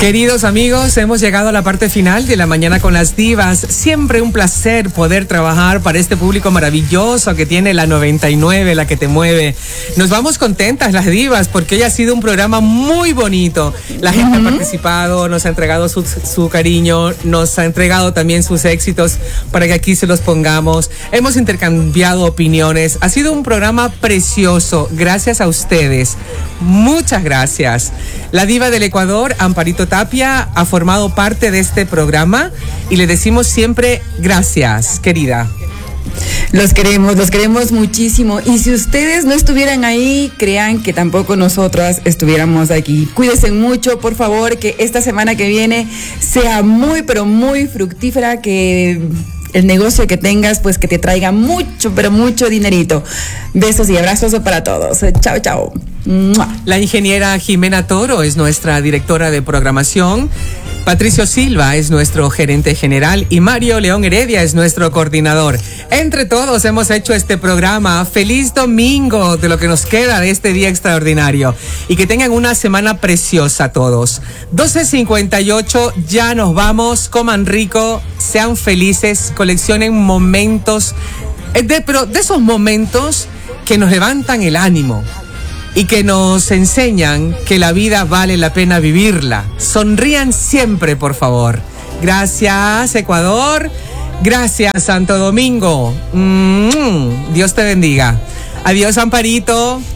Queridos amigos, hemos llegado a la parte final de La Mañana con las Divas. Siempre un placer poder trabajar para este público maravilloso que tiene la 99, la que te mueve. Nos vamos contentas las divas porque hoy ha sido un programa muy bonito. La gente ha participado, nos ha entregado su cariño, nos ha entregado también sus éxitos para que aquí se los pongamos. Hemos intercambiado opiniones. Ha sido un programa precioso. Gracias a ustedes. Muchas gracias. La diva del Ecuador, Amparito Tapia, ha formado parte de este programa y le decimos siempre gracias, querida. Los queremos muchísimo. Y si ustedes no estuvieran ahí, crean que tampoco nosotras estuviéramos aquí. Cuídense mucho, por favor, que esta semana que viene sea muy, pero muy fructífera, que el negocio que tengas, pues que te traiga mucho, pero mucho dinerito. Besos y abrazos para todos. Chao, chao. La ingeniera Jimena Toro es nuestra directora de programación. Patricio Silva es nuestro gerente general y Mario León Heredia es nuestro coordinador. Entre todos hemos hecho este programa. Feliz domingo de lo que nos queda de este día extraordinario y que tengan una semana preciosa todos. 12:58, ya nos vamos. Coman rico, sean felices, coleccionen momentos, pero de esos momentos que nos levantan el ánimo y que nos enseñan que la vida vale la pena vivirla. Sonrían siempre, por favor. Gracias, Ecuador. Gracias, Santo Domingo. Dios te bendiga. Adiós, Amparito.